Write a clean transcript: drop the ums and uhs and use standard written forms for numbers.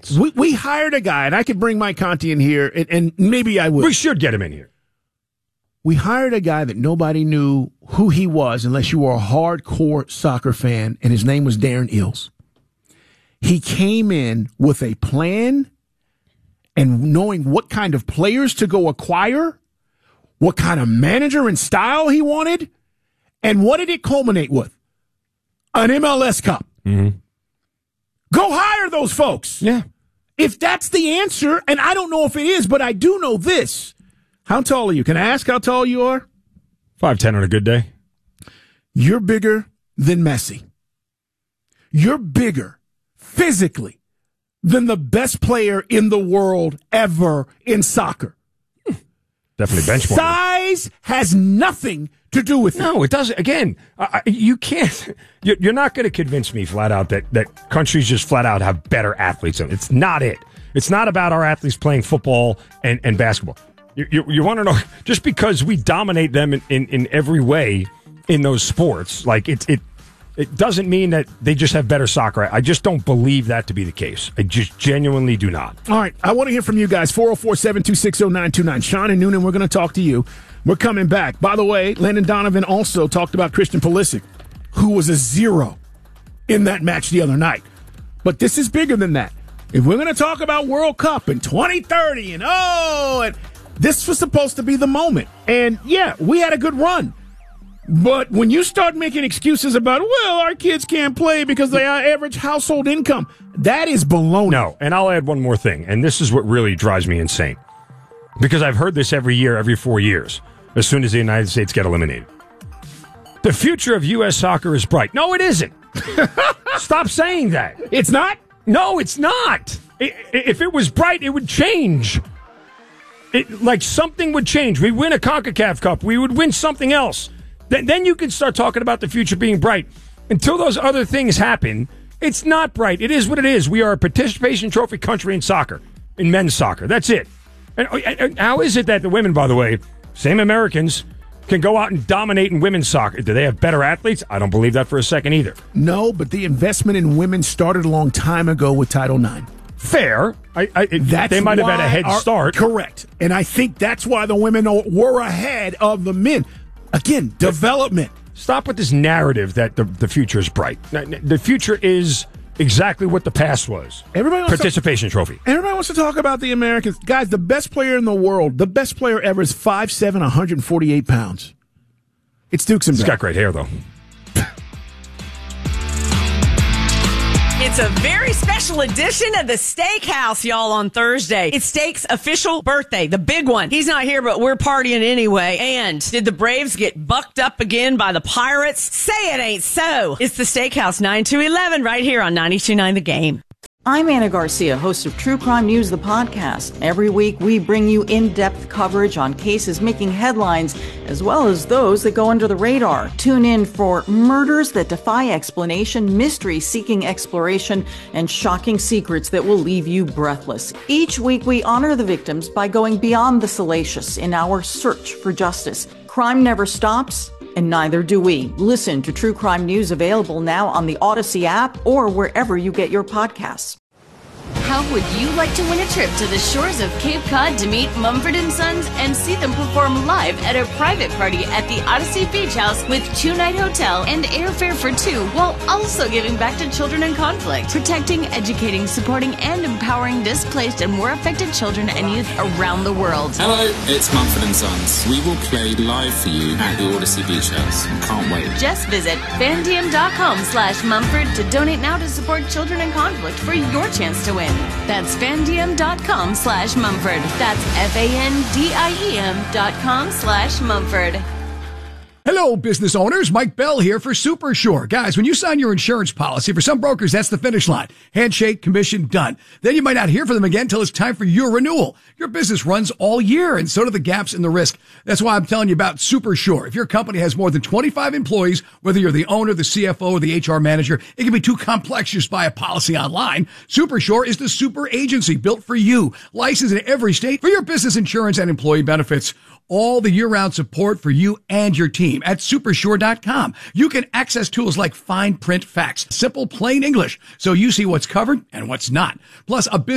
sports. We hired a guy, and I could bring Mike Conti in here, and maybe I would. We should get him in here. We hired a guy that nobody knew who he was unless you were a hardcore soccer fan, and his name was Darren Ills. He came in with a plan and knowing what kind of players to go acquire, what kind of manager and style he wanted, and what did it culminate with? An MLS Cup. Mm-hmm. Go hire those folks. Yeah. If that's the answer, and I don't know if it is, but I do know this. How tall are you? Can I ask how tall you are? 5'10" on a good day. You're bigger than Messi. You're bigger physically than the best player in the world ever in soccer. Definitely benchmark. Size has nothing to do with it. No, it doesn't. Again, you can't. You're not going to convince me flat out that countries just flat out have better athletes. It's not it. It's not about our athletes playing football and basketball. You want to know, just because we dominate them in every way in those sports, like it doesn't mean that they just have better soccer. I just don't believe that to be the case. I just genuinely do not. All right, I want to hear from you guys. 404-726-0929. Sean and Noonan, we're going to talk to you. We're coming back. By the way, Landon Donovan also talked about Christian Pulisic, who was a 0 in that match the other night. But this is bigger than that. If we're going to talk about World Cup in 2030 and this was supposed to be the moment. And, yeah, we had a good run. But when you start making excuses about, our kids can't play because they are average household income, that is baloney. No, and I'll add one more thing, and this is what really drives me insane. Because I've heard this every year, every 4 years, as soon as the United States get eliminated. The future of U.S. soccer is bright. No, it isn't. Stop saying that. It's not? No, it's not. If it was bright, it would change. Something would change. We'd win a CONCACAF Cup. We would win something else. Then you can start talking about the future being bright. Until those other things happen, it's not bright. It is what it is. We are a participation trophy country in soccer, in men's soccer. That's it. And how is it that the women, by the way, same Americans, can go out and dominate in women's soccer? Do they have better athletes? I don't believe that for a second either. No, but the investment in women started a long time ago with Title IX. Fair. They might have had a head start. Correct. And I think that's why the women were ahead of the men. Again, development. Stop with this narrative that the future is bright. The future is exactly what the past was. Participation trophy. Everybody wants to talk about the Americans. Guys, the best player in the world, the best player ever is 5'7", 148 pounds. It's Dukes and Bell. He's got great hair, though. It's a very special edition of the Steakhouse, y'all, on Thursday. It's Steak's official birthday, the big one. He's not here, but we're partying anyway. And did the Braves get bucked up again by the Pirates? Say it ain't so. It's the Steakhouse, 9 to 11, right here on 92.9 The Game. I'm Anna Garcia, host of True Crime News, the podcast. Every week, we bring you in-depth coverage on cases making headlines, as well as those that go under the radar. Tune in for murders that defy explanation, mystery seeking exploration, and shocking secrets that will leave you breathless. Each week, we honor the victims by going beyond the salacious in our search for justice. Crime never stops, and neither do we. Listen to True Crime News, available now on the Odyssey app or wherever you get your podcasts. How would you like to win a trip to the shores of Cape Cod to meet Mumford & Sons and see them perform live at a private party at the Odyssey Beach House with 2-night hotel and airfare for 2, while also giving back to children in conflict, protecting, educating, supporting, and empowering displaced and war affected children and youth around the world? Hello, it's Mumford & Sons. We will play live for you at the Odyssey Beach House. Can't wait. Just visit fandiem.com/Mumford to donate now to support children in conflict for your chance to win. That's fandiem.com/Mumford. That's FANDIEM.com/Mumford. Hello, business owners. Mike Bell here for Super Sure. Guys, when you sign your insurance policy, for some brokers, that's the finish line. Handshake, commission, done. Then you might not hear from them again until it's time for your renewal. Your business runs all year, and so do the gaps in the risk. That's why I'm telling you about Super Sure. If your company has more than 25 employees, whether you're the owner, the CFO, or the HR manager, it can be too complex just buy a policy online. Super Sure is the super agency built for you. Licensed in every state for your business insurance and employee benefits. All the year-round support for you and your team at Supersure.com. You can access tools like fine print facts, simple, plain English, so you see what's covered and what's not. Plus, a business